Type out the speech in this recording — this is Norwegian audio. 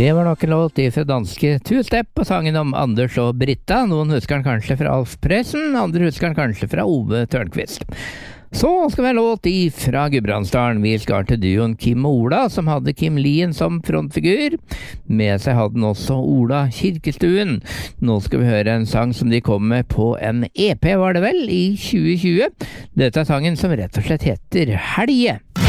Det var nok en låt fra danske Two Step og sangen om Anders og Britta. Noen husker den kanskje fra Alf Presen, andre husker den kanskje fra Ove Tørnqvist. Så skal vi ha låt fra Gudbrandsdalen. Vi skal til duoen Kim og Ola, som hadde Kim Lien som frontfigur. Med seg hadde den også Ola Kirkestuen. Nå skal vi høre en sang som de kom med på en EP, var det vel, i 2020. Dette er sangen som rett og slett heter Helge.